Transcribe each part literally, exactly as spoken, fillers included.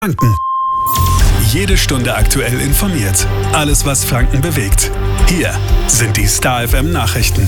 Franken. Jede Stunde aktuell informiert. Alles, was Franken bewegt. Hier sind die Star F M Nachrichten.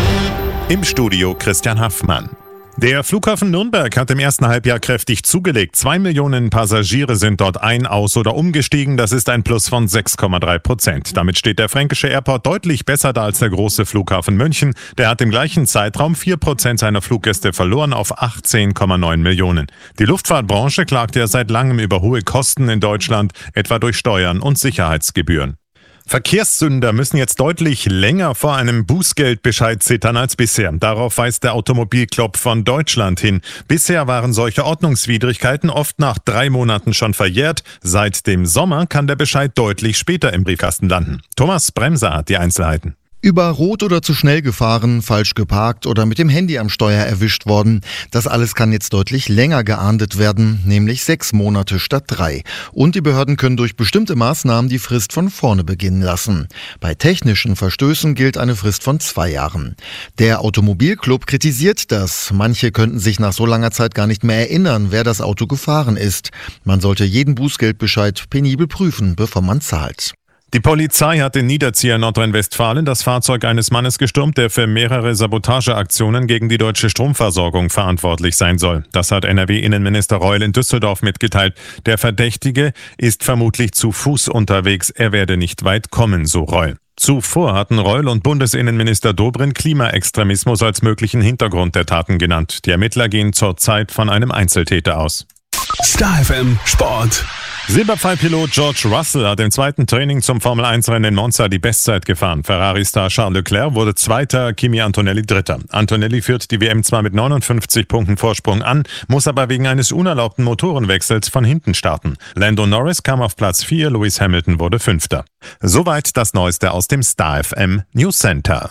Im Studio Christian Haffmann. Der Flughafen Nürnberg hat im ersten Halbjahr kräftig zugelegt. Zwei Millionen Passagiere sind dort ein-, aus- oder umgestiegen. Das ist ein Plus von sechs Komma drei Prozent. Damit steht der fränkische Airport deutlich besser da als der große Flughafen München. Der hat im gleichen Zeitraum vier Prozent seiner Fluggäste verloren auf achtzehn Komma neun Millionen. Die Luftfahrtbranche klagt ja seit langem über hohe Kosten in Deutschland, etwa durch Steuern und Sicherheitsgebühren. Verkehrssünder müssen jetzt deutlich länger vor einem Bußgeldbescheid zittern als bisher. Darauf weist der Automobilclub von Deutschland hin. Bisher waren solche Ordnungswidrigkeiten oft nach drei Monaten schon verjährt. Seit dem Sommer kann der Bescheid deutlich später im Briefkasten landen. Thomas Bremser hat die Einzelheiten. Über Rot oder zu schnell gefahren, falsch geparkt oder mit dem Handy am Steuer erwischt worden. Das alles kann jetzt deutlich länger geahndet werden, nämlich sechs Monate statt drei. Und die Behörden können durch bestimmte Maßnahmen die Frist von vorne beginnen lassen. Bei technischen Verstößen gilt eine Frist von zwei Jahren. Der Automobilclub kritisiert das. Manche könnten sich nach so langer Zeit gar nicht mehr erinnern, wer das Auto gefahren ist. Man sollte jeden Bußgeldbescheid penibel prüfen, bevor man zahlt. Die Polizei hat in Niederzier, Nordrhein-Westfalen, das Fahrzeug eines Mannes gestürmt, der für mehrere Sabotageaktionen gegen die deutsche Stromversorgung verantwortlich sein soll. Das hat N R W-Innenminister Reul in Düsseldorf mitgeteilt. Der Verdächtige ist vermutlich zu Fuß unterwegs. Er werde nicht weit kommen, so Reul. Zuvor hatten Reul und Bundesinnenminister Dobrindt Klimaextremismus als möglichen Hintergrund der Taten genannt. Die Ermittler gehen zurzeit von einem Einzeltäter aus. Star F M Sport. Silberpfeilpilot George Russell hat im zweiten Training zum Formel eins Rennen in Monza die Bestzeit gefahren. Ferrari-Star Charles Leclerc wurde Zweiter, Kimi Antonelli Dritter. Antonelli führt die W M zwar mit neunundfünfzig Punkten Vorsprung an, muss aber wegen eines unerlaubten Motorenwechsels von hinten starten. Lando Norris kam auf Platz vier, Lewis Hamilton wurde Fünfter. Soweit das Neueste aus dem Star F M News Center.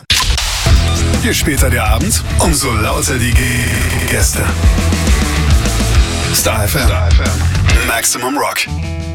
Je später der Abend, umso lauter die Gäste. Star F M. Maximum Rock.